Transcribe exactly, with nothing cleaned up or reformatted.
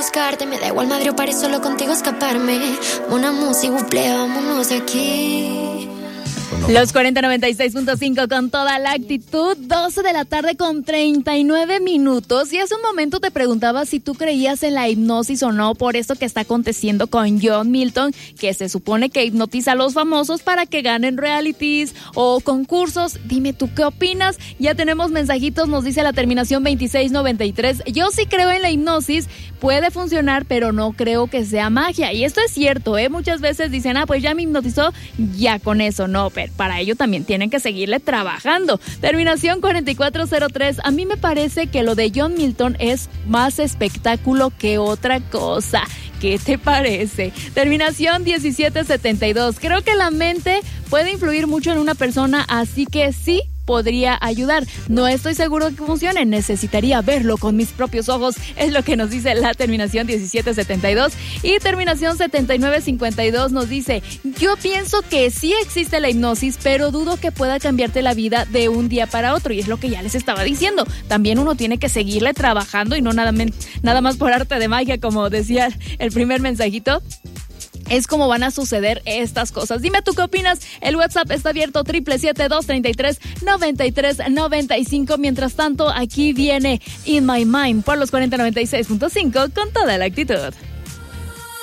buscarte. Me da igual madre o paré solo contigo escaparme. Una música, buple, vámonos de aquí. Los cuarenta noventa y seis punto cinco con toda la actitud, doce de la tarde con treinta y nueve minutos. Y hace un momento te preguntaba si tú creías en la hipnosis o no, por esto que está aconteciendo con John Milton, que se supone que hipnotiza a los famosos para que ganen realities o concursos. Dime tú qué opinas. Ya tenemos mensajitos, nos dice la terminación veintiséis noventa y tres. Yo sí creo en la hipnosis, puede funcionar, pero no creo que sea magia. Y esto es cierto, ¿eh? Muchas veces dicen, ah, pues ya me hipnotizó, ya con eso. No, pero para ello también tienen que seguirle trabajando. Terminación cuarenta y cuatro cero tres. A mí me parece que lo de John Milton es más espectáculo que otra cosa. ¿Qué te parece? Terminación diecisiete setenta y dos. Creo que la mente puede influir mucho en una persona, así que sí podría ayudar. No estoy seguro de que funcione, necesitaría verlo con mis propios ojos, es lo que nos dice la terminación diecisiete setenta y dos. Y terminación setenta y nueve cincuenta y dos nos dice, yo pienso que sí existe la hipnosis, pero dudo que pueda cambiarte la vida de un día para otro, y es lo que ya les estaba diciendo. También uno tiene que seguirle trabajando y no nada, nada más por arte de magia, como decía el primer mensajito. Es como van a suceder estas cosas. Dime tú qué opinas. El WhatsApp está abierto, siete siete siete, dos tres tres, nueve tres nueve cinco. Mientras tanto, aquí viene In My Mind por los cuarenta noventa y seis punto cinco con toda la actitud.